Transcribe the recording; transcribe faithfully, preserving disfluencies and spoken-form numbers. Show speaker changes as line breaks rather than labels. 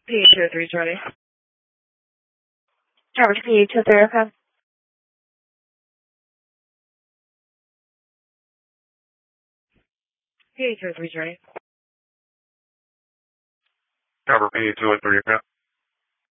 P two three Charlie.
Tower to P two three, okay.
P two three Charlie.
Cover P two three, okay.